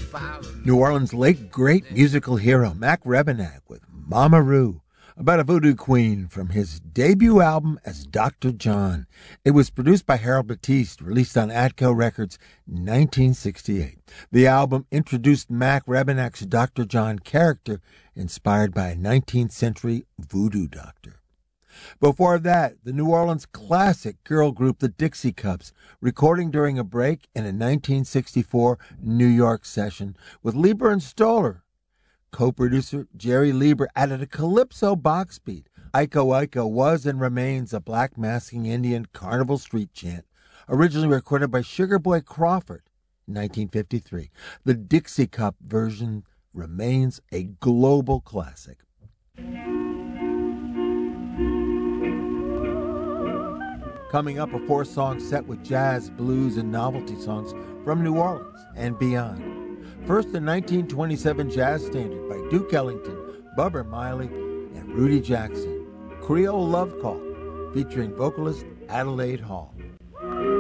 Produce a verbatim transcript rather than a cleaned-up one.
New Orleans' late great musical hero Mac Rebennack with Mama Ru, about a voodoo queen from his debut album as Doctor John. It was produced by Harold Batiste, released on Atco Records in nineteen sixty-eight. The album introduced Mac Rebennack's Doctor John character, inspired by a nineteenth century voodoo doctor. Before that, the New Orleans classic girl group the Dixie Cups, recording during a break in a nineteen sixty-four New York session with Leiber and Stoller. Co-producer Jerry Leiber added a calypso box beat. Iko Iko was and remains a black masking Indian carnival street chant, originally recorded by Sugar Boy Crawford in nineteen fifty-three. The Dixie Cup version remains a global classic. Coming up, a four-song set with jazz, blues, and novelty songs from New Orleans and beyond. First, a nineteen twenty-seven jazz standard by Duke Ellington, Bubber Miley, and Rudy Jackson, Creole Love Call, featuring vocalist Adelaide Hall.